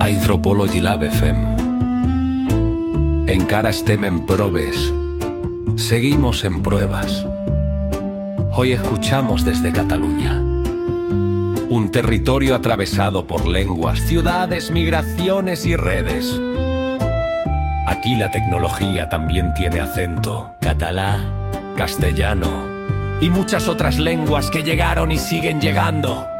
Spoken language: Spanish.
Hydropolo i l'Ave fem. Encara estem en probes. Seguimos en pruebas. Hoy escuchamos desde Cataluña. Un territorio atravesado por lenguas, ciudades, migraciones y redes. Aquí la tecnología también tiene acento. Catalá, castellano y muchas otras lenguas que llegaron y siguen llegando.